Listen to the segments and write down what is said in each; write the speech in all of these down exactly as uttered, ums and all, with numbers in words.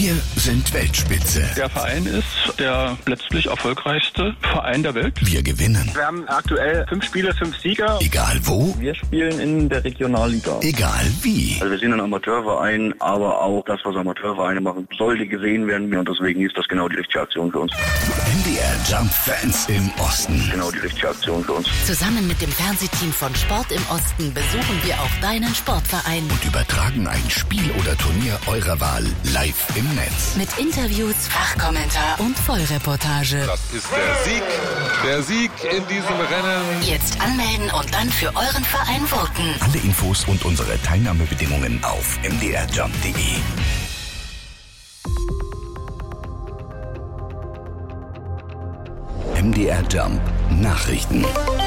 Wir sind Weltspitze. Der Verein ist der letztlich erfolgreichste Verein der Welt. Wir gewinnen. Wir haben aktuell fünf Spiele, fünf Sieger. Egal wo. Wir spielen in der Regionalliga. Egal wie. Also wir sind ein Amateurverein, aber auch das, was Amateurvereine machen, sollte gesehen werden. Und deswegen ist das genau die richtige Aktion für uns. M D R Jump Fans im Osten. Genau die richtige Aktion für uns. Zusammen mit dem Fernsehteam von Sport im Osten besuchen wir auch deinen Sportverein. Und übertragen ein Spiel oder Turnier eurer Wahl live im Netz. Mit Interviews, Fachkommentar und Vollreportage. Das ist der Sieg, der Sieg in diesem Rennen. Jetzt anmelden und dann für euren Verein voten. Alle Infos und unsere Teilnahmebedingungen auf m d r jump punkt d e. M D R Jump Nachrichten.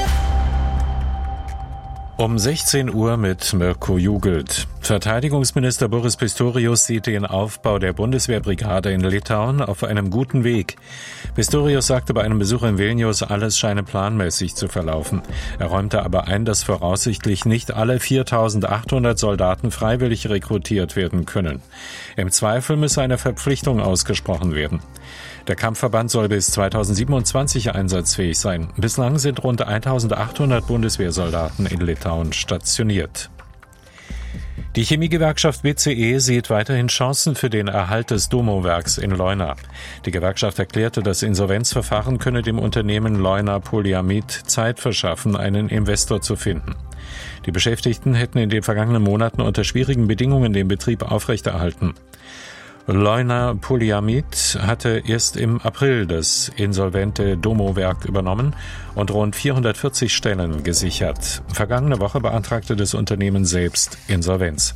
Um sechzehn Uhr mit Mirko Jugelt. Verteidigungsminister Boris Pistorius sieht den Aufbau der Bundeswehrbrigade in Litauen auf einem guten Weg. Pistorius sagte bei einem Besuch in Vilnius, alles scheine planmäßig zu verlaufen. Er räumte aber ein, dass voraussichtlich nicht alle viertausendachthundert Soldaten freiwillig rekrutiert werden können. Im Zweifel müsse eine Verpflichtung ausgesprochen werden. Der Kampfverband soll bis zweitausendsiebenundzwanzig einsatzfähig sein. Bislang sind rund eintausendachthundert Bundeswehrsoldaten in Litauen stationiert. Die Chemiegewerkschaft B C E sieht weiterhin Chancen für den Erhalt des Domo-Werks in Leuna. Die Gewerkschaft erklärte, das Insolvenzverfahren könne dem Unternehmen Leuna Polyamid Zeit verschaffen, einen Investor zu finden. Die Beschäftigten hätten in den vergangenen Monaten unter schwierigen Bedingungen den Betrieb aufrechterhalten. Leuna Polyamid hatte erst im April das insolvente Domo-Werk übernommen und rund vierhundertvierzig Stellen gesichert. Vergangene Woche beantragte das Unternehmen selbst Insolvenz.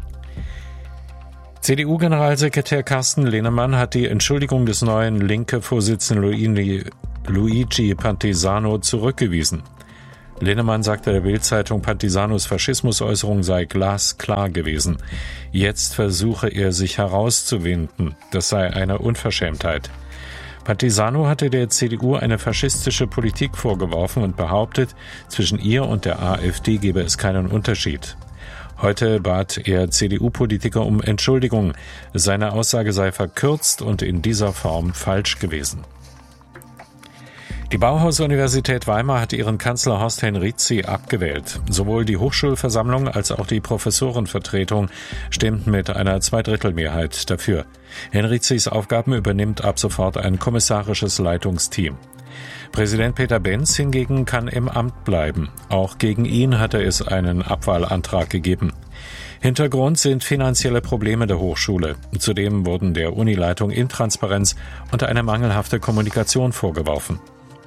C D U-Generalsekretär Carsten Linnemann hat die Entschuldigung des neuen Linke-Vorsitzenden Luigi Pantisano zurückgewiesen. Linnemann sagte der Bild-Zeitung, Pantisanos Faschismusäußerung sei glasklar gewesen. Jetzt versuche er, sich herauszuwinden. Das sei eine Unverschämtheit. Pantisano hatte der C D U eine faschistische Politik vorgeworfen und behauptet, zwischen ihr und der AfD gebe es keinen Unterschied. Heute bat er C D U-Politiker um Entschuldigung. Seine Aussage sei verkürzt und in dieser Form falsch gewesen. Die Bauhaus-Universität Weimar hat ihren Kanzler Horst Henrizi abgewählt. Sowohl die Hochschulversammlung als auch die Professorenvertretung stimmten mit einer Zweidrittelmehrheit dafür. Henrizis Aufgaben übernimmt ab sofort ein kommissarisches Leitungsteam. Präsident Peter Benz hingegen kann im Amt bleiben. Auch gegen ihn hatte es einen Abwahlantrag gegeben. Hintergrund sind finanzielle Probleme der Hochschule. Zudem wurden der Unileitung Intransparenz und eine mangelhafte Kommunikation vorgeworfen.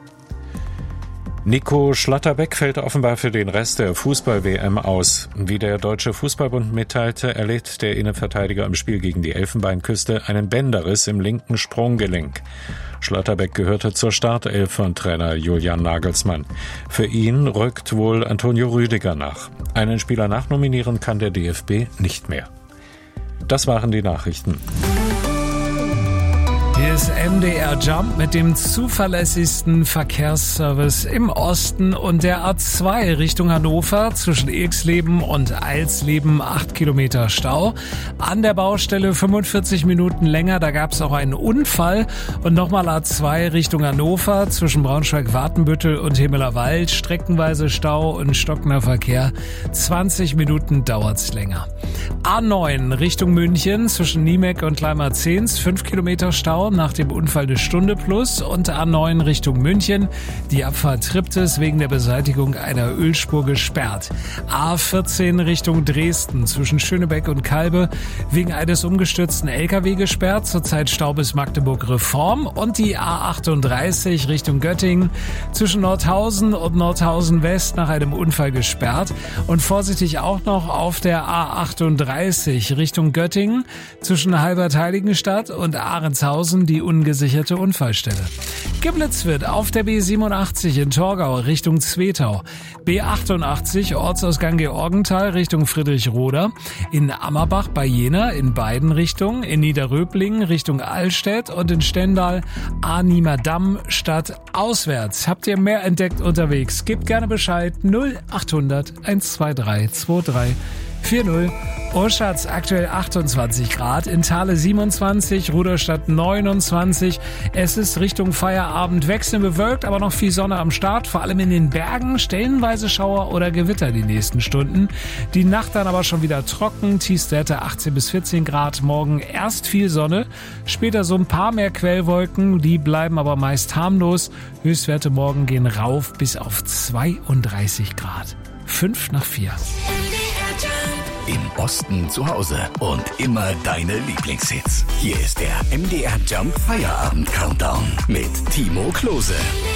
Nico Schlotterbeck fällt offenbar für den Rest der Fußball-W M aus. Wie der Deutsche Fußballbund mitteilte, erlitt der Innenverteidiger im Spiel gegen die Elfenbeinküste einen Bänderriss im linken Sprunggelenk. Schlotterbeck gehörte zur Startelf von Trainer Julian Nagelsmann. Für ihn rückt wohl Antonio Rüdiger nach. Einen Spieler nachnominieren kann der D F B nicht mehr. Das waren die Nachrichten. Hier ist M D R Jump mit dem zuverlässigsten Verkehrsservice im Osten und der A zwei Richtung Hannover zwischen Ilksleben und Eilsleben acht Kilometer Stau. An der Baustelle fünfundvierzig Minuten länger, da gab es auch einen Unfall. Und nochmal A zwei Richtung Hannover zwischen Braunschweig-Watenbüttel und Himmelerwald. Streckenweise Stau und stockender Verkehr. zwanzig Minuten dauert's länger. A neun Richtung München zwischen Niemek und Leimerzehns fünf Kilometer Stau nach dem Unfall eine Stunde plus und A neun Richtung München. Die Abfahrt Triptis wegen der Beseitigung einer Ölspur gesperrt. A vierzehn Richtung Dresden zwischen Schönebeck und Kalbe wegen eines umgestürzten L K W gesperrt. Zurzeit Stau bis Magdeburg Reform. Und die A achtunddreißig Richtung Göttingen zwischen Nordhausen und Nordhausen West nach einem Unfall gesperrt. Und vorsichtig auch noch auf der A achtunddreißig Richtung Göttingen zwischen Halbert-Heiligenstadt und Ahrenshausen die ungesicherte Unfallstelle. Geblitzt wird auf der B siebenundachtzig in Torgau Richtung Zwetau, B achtundachtzig Ortsausgang Georgenthal Richtung Friedrichroda, in Ammerbach bei Jena in beiden Richtungen, in Niederröblingen Richtung Allstedt und in Stendal Arnimer-Damm statt auswärts. Habt ihr mehr entdeckt unterwegs? Gebt gerne Bescheid null achthundert eins zwei drei zwei drei vier null. Oschatz aktuell achtundzwanzig Grad, in Thale siebenundzwanzig, Rudolstadt neunundzwanzig. Es ist Richtung Feierabend wechselnd bewölkt, aber noch viel Sonne am Start. Vor allem in den Bergen stellenweise Schauer oder Gewitter die nächsten Stunden. Die Nacht dann aber schon wieder trocken, Tiefstwerte achtzehn bis vierzehn Grad. Morgen erst viel Sonne, später so ein paar mehr Quellwolken, die bleiben aber meist harmlos. Höchstwerte morgen gehen rauf bis auf zweiunddreißig Grad. fünf nach vier. Im Osten zu Hause und immer deine Lieblingshits. Hier ist der M D R Jump Feierabend Countdown mit Timo Klose.